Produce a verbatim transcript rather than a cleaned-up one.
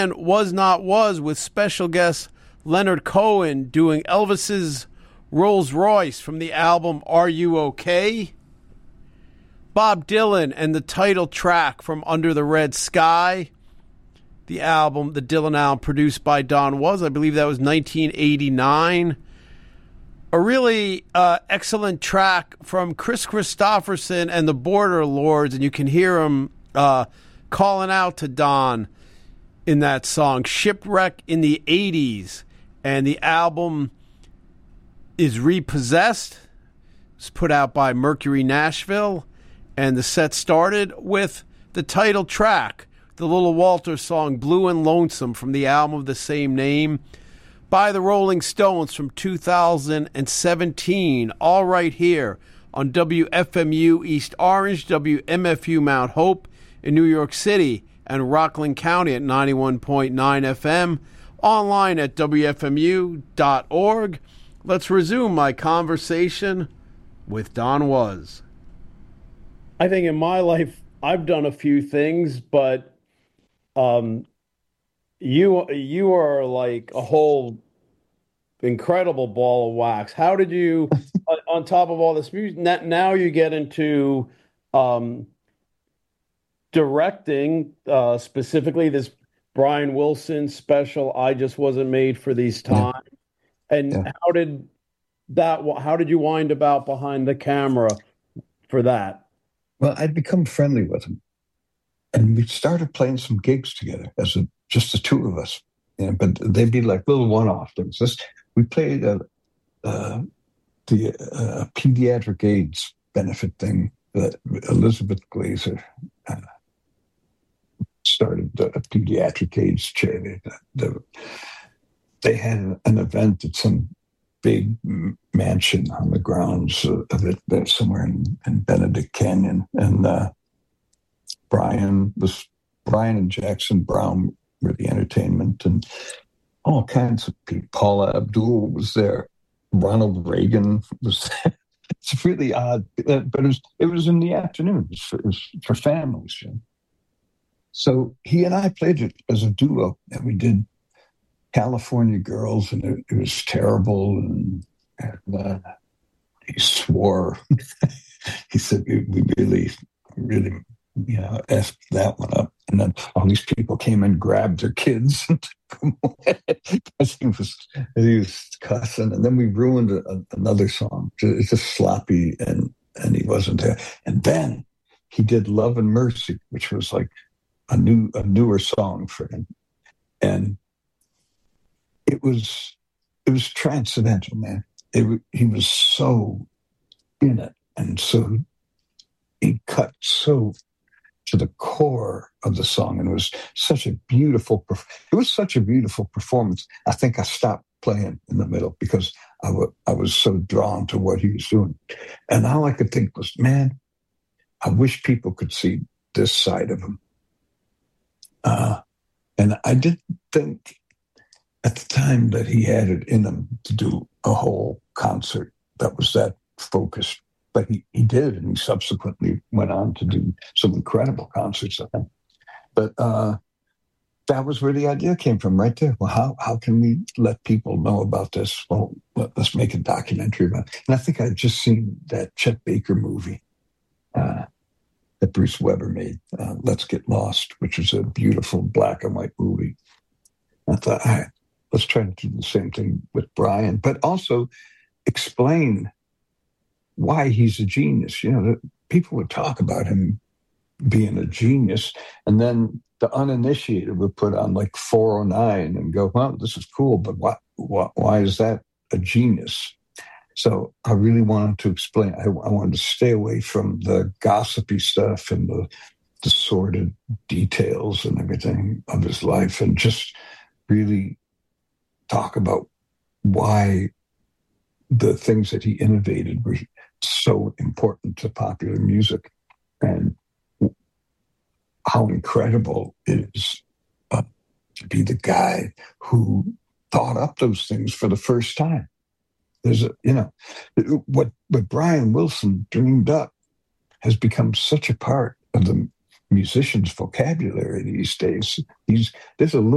band Was Not Was with special guest Leonard Cohen doing Elvis's Rolls Royce from the album Are You Okay? Bob Dylan and the title track from Under the Red Sky, the album, the Dylan album produced by Don Was. I believe that was nineteen eighty-nine. A really uh, excellent track from Chris Christopherson and the Border Lords, and you can hear him uh, calling out to Don in that song, Shipwreck in the eighties. And the album is Repossessed. It's put out by Mercury Nashville. And the set started with the title track, the Little Walter song, Blue and Lonesome, from the album of the same name, by the Rolling Stones from two thousand seventeen, all right here on W F M U East Orange, W M F U Mount Hope in New York City, and Rockland County at ninety-one point nine F M, online at W F M U dot org. Let's resume my conversation with Don Was. I think in my life, I've done a few things, but um, you you are like a whole incredible ball of wax. How did you, on top of all this music, now you get into um, directing, uh, specifically this Brian Wilson special, I Just Wasn't Made for These Times. Yeah. And yeah. how did that, how did you wind about behind the camera for that? Well, I'd become friendly with him. And we started playing some gigs together as a, just the two of us. You know, but they'd be like little one-off things. This, we played a, uh, the uh, pediatric AIDS benefit thing that Elizabeth Glazer uh, started, a pediatric AIDS charity. The, the, they had an event at some big mansion on the grounds of it, there somewhere in, in Benedict Canyon, and uh, Brian was Brian and Jackson Brown were the entertainment, and all kinds of people. Paula Abdul was there. Ronald Reagan was there. It's really odd, but it was it was in the afternoon. It was for, it was for families. You know? So he and I played it as a duo, and we did California Girls, and it, it was terrible. And, and uh, he swore. He said, we, we really, really, you know, effed that one up. And then all these people came and grabbed their kids because he was, he was cussing. And then we ruined a, another song. It's just sloppy, and, and he wasn't there. And then he did Love and Mercy, which was like a new, a newer song for him. And it was, it was transcendental, man. It, he was so in it. And so he cut so to the core of the song, and it was such a beautiful, it was such a beautiful performance. I think I stopped playing in the middle because I, w- I was so drawn to what he was doing. And all I could think was, man, I wish people could see this side of him. Uh, and I didn't think at the time that he had it in him to do a whole concert that was that focused. But he, he did, and he subsequently went on to do some incredible concerts, I think. But uh, that was where the idea came from, right there. Well, how how can we let people know about this? Well, let, let's make a documentary about it. And I think I'd just seen that Chet Baker movie uh, that Bruce Weber made, uh, Let's Get Lost, which was a beautiful black and white movie. I thought, all right, let's try to do the same thing with Brian, but also explain why he's a genius. You know, people would talk about him being a genius, and then the uninitiated would put on like four oh nine and go, well, this is cool, but why, why, why is that a genius? So I really wanted to explain. I, I wanted to stay away from the gossipy stuff and the, the sordid details and everything of his life, and just really talk about why the things that he innovated were so important to popular music, and how incredible it is uh, to be the guy who thought up those things for the first time. There's a, you know, what, what Brian Wilson dreamed up has become such a part of the musician's vocabulary these days. He's, there's a little